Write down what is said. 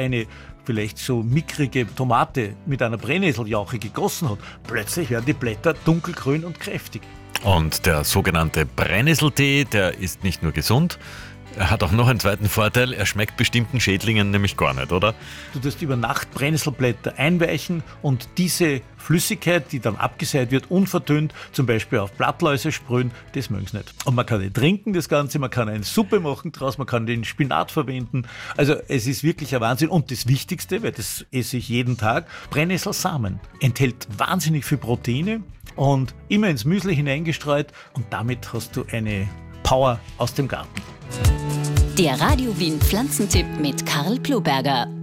eine vielleicht so mickrige Tomate mit einer Brennnesseljauche gegossen hat, plötzlich werden die Blätter dunkelgrün und kräftig. Und der sogenannte Brennnesseltee, der ist nicht nur gesund, er hat auch noch einen zweiten Vorteil, er schmeckt bestimmten Schädlingen nämlich gar nicht, oder? Du tust über Nacht Brennnesselblätter einweichen und diese Flüssigkeit, die dann abgeseit wird, unverdünnt, zum Beispiel auf Blattläuse sprühen, das mögen sie nicht. Und man kann nicht trinken, das Ganze, man kann eine Suppe machen draus, man kann den Spinat verwenden. Also es ist wirklich ein Wahnsinn. Und das Wichtigste, weil das esse ich jeden Tag, Brennnesselsamen. Enthält wahnsinnig viel Proteine und immer ins Müsli hineingestreut und damit hast du eine Power aus dem Garten. Der Radio Wien Pflanzentipp mit Karl Ploberger.